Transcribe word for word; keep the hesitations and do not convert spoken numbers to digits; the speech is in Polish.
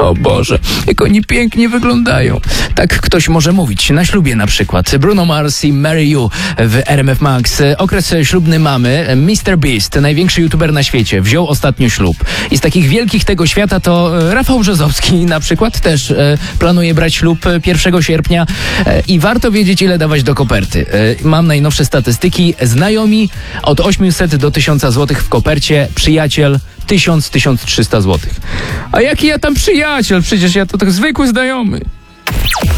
O Boże, jak oni pięknie wyglądają. Tak ktoś może mówić na ślubie na przykład. Bruno Mars i Marry You w R M F Max. Okres ślubny mamy. mister Beast, największy youtuber na świecie, wziął ostatnio ślub. I z takich wielkich tego świata to Rafał Brzozowski na przykład też e, planuje brać ślub pierwszego sierpnia e, i warto wiedzieć, ile dawać do koperty. E, mam najnowsze statystyki. Znajomi od osiemset do tysiąca złotych w kopercie, przyjaciel tysiąc do tysiąca trzysta złotych. A jaki ja tam przyjaciel? Przecież ja to tak zwykły znajomy.